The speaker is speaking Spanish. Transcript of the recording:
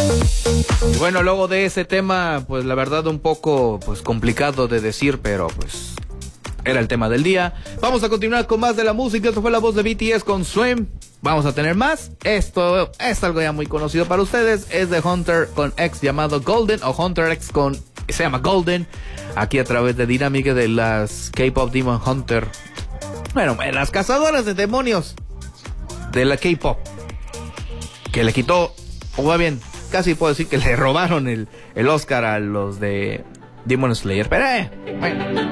Y bueno, luego de ese tema, pues la verdad un poco pues complicado de decir, pero pues era el tema del día. Vamos a continuar con más de la música. Esto fue la voz de BTS con Swim. Vamos a tener más. Esto es algo ya muy conocido para ustedes. Es de Hunter con X llamado Golden, o Hunter X con se llama Golden. Aquí a través de Dinámica de las K-Pop Demon Hunter. Bueno, las cazadoras de demonios de la K-Pop. Que le quitó, o va bien, casi puedo decir que le robaron el Oscar a los de Demon Slayer. Pero bueno.